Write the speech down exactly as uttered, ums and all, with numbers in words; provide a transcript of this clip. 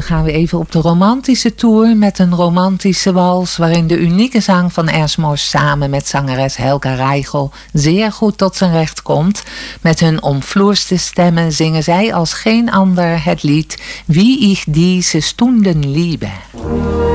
dan gaan we even op de romantische tour met een romantische wals waarin de unieke zang van Ersmos samen met zangeres Helga Reichel zeer goed tot zijn recht komt. Met hun omvloerste stemmen zingen zij als geen ander het lied Wie ich diese Stunden liebe.